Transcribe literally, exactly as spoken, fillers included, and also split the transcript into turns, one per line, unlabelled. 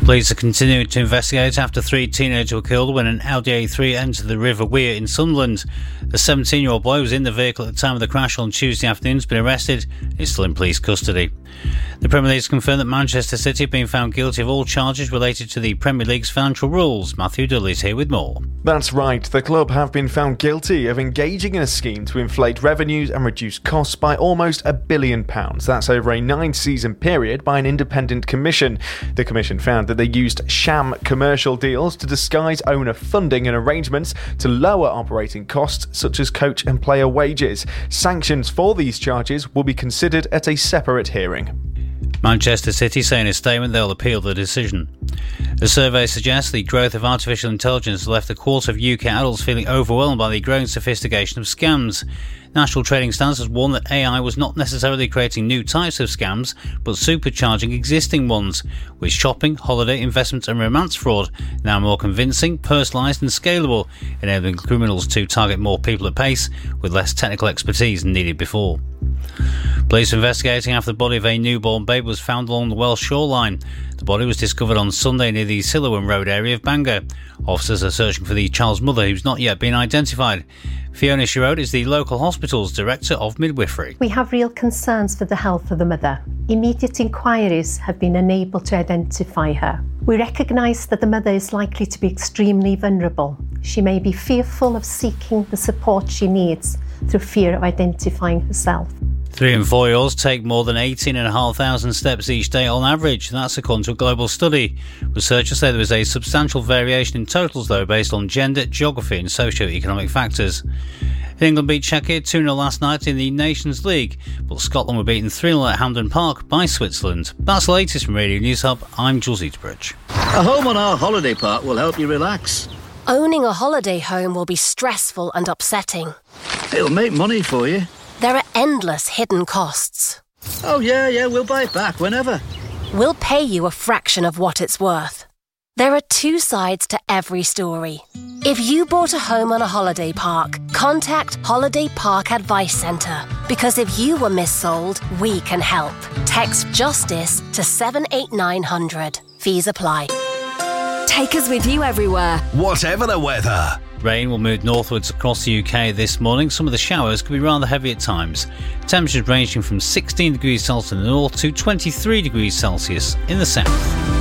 Police are continuing to investigate after three teenagers were killed when an Audi A three entered the River Wear in Sunderland. A seventeen-year-old boy was in the vehicle at the time of the crash on Tuesday afternoon, has been arrested and is still in police custody. The Premier League has confirmed that Manchester City have been found guilty of all charges related to the Premier League's financial rules. Matthew Dudley is here with more.
That's right, the club have been found guilty of engaging in a scheme to inflate revenues and reduce costs by almost a billion pounds. That's over a nine-season period by an independent commission. The commission found that they used sham commercial deals to disguise owner funding and arrangements to lower operating costs such as coach and player wages. Sanctions for these charges will be considered at a separate hearing.
Manchester City say in a statement they'll appeal the decision. A survey suggests the growth of artificial intelligence has left a quarter of U K adults feeling overwhelmed by the growing sophistication of scams. National Trading Standards has warned that A I was not necessarily creating new types of scams, but supercharging existing ones, with shopping, holiday, investment and romance fraud now more convincing, personalised and scalable, enabling criminals to target more people at pace with less technical expertise than needed before. Police are investigating after the body of a newborn babe was found along the Welsh shoreline. The body was discovered on Sunday near the Siloam Road area of Bangor. Officers are searching for the child's mother, who's not yet been identified. Fiona Sherrod is the local hospital's Director of Midwifery.
We have real concerns for the health of the mother. Immediate inquiries have been unable to identify her. We recognise that the mother is likely to be extremely vulnerable. She may be fearful of seeking the support she needs through fear of identifying herself.
Three and four-year-olds take more than eighteen thousand five hundred steps each day on average. That's according to a global study. Researchers say there is a substantial variation in totals, though, based on gender, geography and socio-economic factors. England beat Czechia two nil last night in the Nations League, but Scotland were beaten three nil at Hampden Park by Switzerland. That's the latest from Radio News Hub. I'm Jules Eaterbridge.
A home on our holiday park will help you relax.
Owning a holiday home will be stressful and upsetting.
It'll make money for you.
There are endless hidden costs.
Oh yeah, yeah, we'll buy it back whenever.
We'll pay you a fraction of what it's worth. There are two sides to every story. If you bought a home on a holiday park, contact Holiday Park Advice Centre. Because if you were missold, we can help. Text JUSTICE to seven eight nine hundred. Fees apply.
Take us with you everywhere,
whatever the weather.
Rain will move northwards across the U K this morning. Some of the showers could be rather heavy at times. Temperatures ranging from sixteen degrees Celsius in the north to twenty-three degrees Celsius in the south.